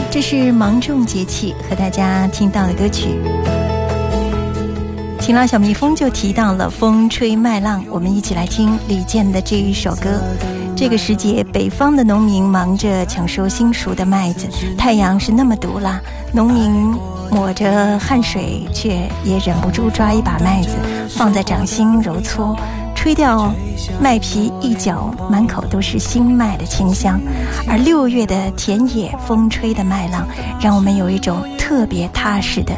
这是芒种节气和大家听到的歌曲。晴朗小蜜蜂就提到了风吹麦浪，我们一起来听李健的这一首歌。这个时节，北方的农民忙着抢收新熟的麦子，太阳是那么毒辣，农民抹着汗水，却也忍不住抓一把麦子放在掌心揉搓，吹掉麦皮一嚼，满口都是新麦的清香。而6月的田野风吹的麦浪，让我们有一种特别踏实的